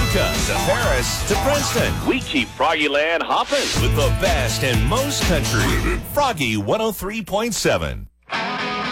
Paducah to Paris to Princeton. We keep Froggyland hopping With the best and most country. Froggy 103.7.